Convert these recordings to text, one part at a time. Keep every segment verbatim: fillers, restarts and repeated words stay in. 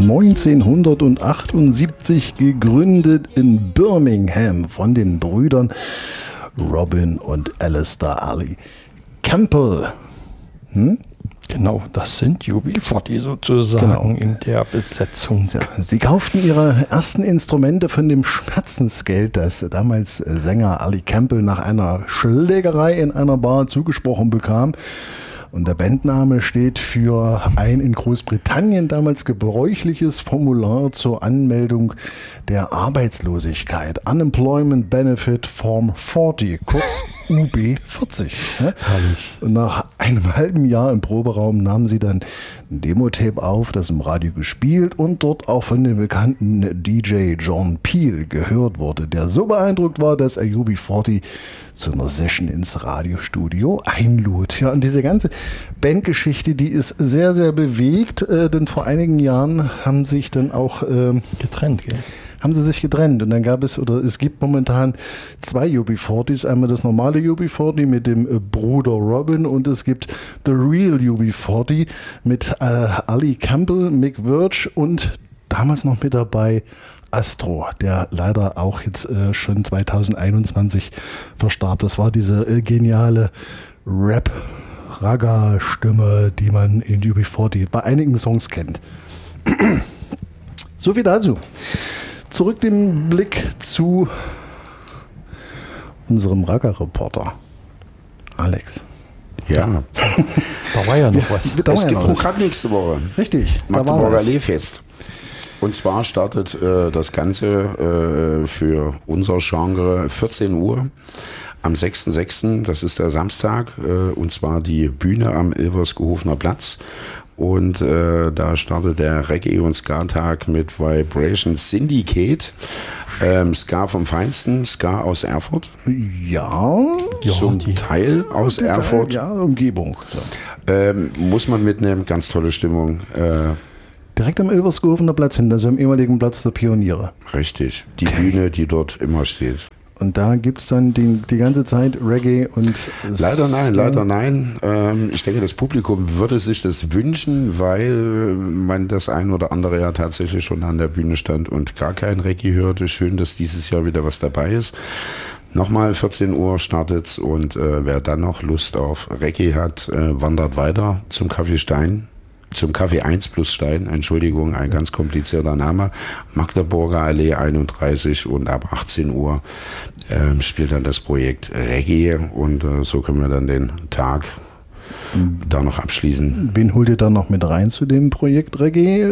neunzehnhundertachtundsiebzig gegründet in Birmingham von den Brüdern Robin und Alistair Ali Campbell. Hm? Genau, das sind U B vierzig sozusagen, genau, in der Besetzung. Ja, sie kauften ihre ersten Instrumente von dem Schmerzensgeld, das damals Sänger Ali Campbell nach einer Schlägerei in einer Bar zugesprochen bekam. Und der Bandname steht für ein in Großbritannien damals gebräuchliches Formular zur Anmeldung der Arbeitslosigkeit. Unemployment Benefit Form vierzig, kurz U B vierzig. Ne? Herrlich. Und nach einem halben Jahr im Proberaum nahmen sie dann ein Demo-Tape auf, das im Radio gespielt und dort auch von dem bekannten D J John Peel gehört wurde, der so beeindruckt war, dass er U B vierzig zu einer Session ins Radiostudio einlud. Ja, und diese ganze Bandgeschichte, die ist sehr, sehr bewegt, äh, denn vor einigen Jahren haben sich dann auch ähm, getrennt, gell? haben sie sich getrennt und dann gab es, oder es gibt momentan zwei U B vierzig, einmal das normale U B vierzig mit dem äh, Bruder Robin und es gibt The Real U B vierzig mit äh, Ali Campbell, Mick Wirch und damals noch mit dabei Astro, der leider auch jetzt äh, schon zweitausendeinundzwanzig verstarb. Das war diese äh, geniale Rap-Ragga-Stimme, die man in U B vierzig bei einigen Songs kennt. So viel dazu. Zurück den Blick zu unserem Ragga-Reporter. Alex. Ja. Da war ja noch was. Da Es war ja gibt noch was. Programm nächste Woche. Richtig. da war Magdeburger was. Leefest. Und zwar startet äh, das Ganze äh, für unser Genre vierzehn Uhr am sechster sechster Das ist der Samstag. Äh, und zwar die Bühne am Ilversgehofener Platz. Und äh, da startet der Reggae- und Ska-Tag mit Vibration Syndicate. Ähm, Ska vom Feinsten, Ska aus Erfurt. Ja. Ja, Zum die- Teil aus Erfurt. Ja, Umgebung. So. Ähm, muss man mitnehmen, ganz tolle Stimmung. Äh, Direkt am Ilversgehofener Platz hin, also am ehemaligen Platz der Pioniere. richtig. Die Okay. Bühne, die dort immer steht. Und da gibt es dann die, die ganze Zeit Reggae und... Leider nein, leider nein. Ähm, ich denke, das Publikum würde sich das wünschen, weil man das ein oder andere ja tatsächlich schon an der Bühne stand und gar kein Reggae hörte. Schön, dass dieses Jahr wieder was dabei ist. Nochmal vierzehn Uhr startet's und äh, wer dann noch Lust auf Reggae hat, äh, wandert weiter zum Café Stein. Zum Café eins plus Stein, Entschuldigung, ein ganz komplizierter Name. Magdeburger Allee einunddreißig und ab achtzehn Uhr ähm, spielt dann das Projekt Reggae und äh, so können wir dann den Tag da noch abschließen. Wen holt ihr da noch mit rein zu dem Projekt Reggae?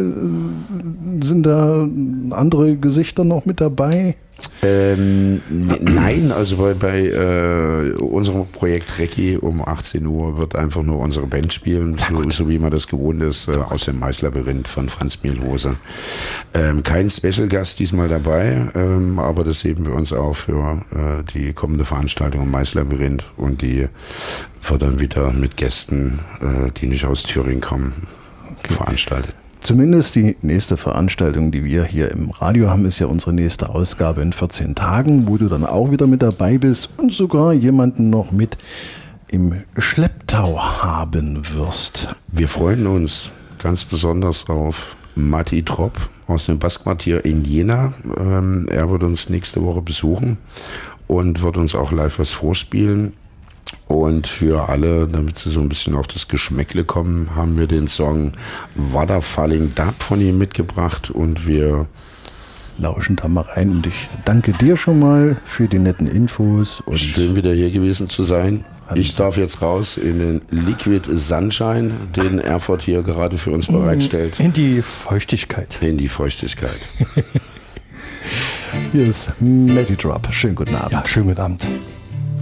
Sind da andere Gesichter noch mit dabei? Ähm, n- nein, also bei, bei äh, unserem Projekt Reggae um achtzehn Uhr wird einfach nur unsere Band spielen, so, so wie man das gewohnt ist, äh, aus dem Maislabyrinth von Franz Mielhose. Ähm, kein Special-Gast diesmal dabei, ähm, aber das heben wir uns auch für äh, die kommende Veranstaltung im Maislabyrinth und die wird dann wieder mit Gästen, äh, die nicht aus Thüringen kommen, veranstaltet. Zumindest die nächste Veranstaltung, die wir hier im Radio haben, ist ja unsere nächste Ausgabe in vierzehn Tagen, wo du dann auch wieder mit dabei bist und sogar jemanden noch mit im Schlepptau haben wirst. Wir freuen uns ganz besonders auf Matti Tropp aus dem Bassquartier in Jena. Ähm, er wird uns nächste Woche besuchen und wird uns auch live was vorspielen. Und für alle, damit sie so ein bisschen auf das Geschmäckle kommen, haben wir den Song Waterfalling Dub von ihm mitgebracht und wir Lauschen da mal rein und ich danke dir schon mal für die netten Infos. Und schön wieder hier gewesen zu sein. Ich darf jetzt raus in den Liquid Sunshine, den Erfurt hier gerade für uns bereitstellt. In die Feuchtigkeit. In die Feuchtigkeit. hier ist Matty Drop. Schönen guten Abend. Ja, schönen guten Abend.